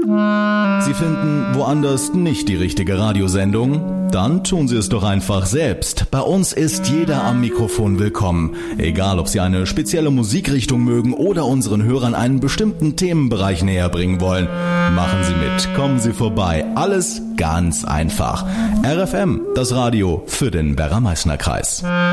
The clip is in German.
Sie finden woanders nicht die richtige Radiosendung? Dann tun Sie es doch einfach selbst. Bei uns ist jeder am Mikrofon willkommen. Egal, ob Sie eine spezielle Musikrichtung mögen oder unseren Hörern einen bestimmten Themenbereich näher bringen wollen. Machen Sie mit, kommen Sie vorbei. Alles ganz einfach. RFM, das Radio für den Werra-Meißner-Kreis.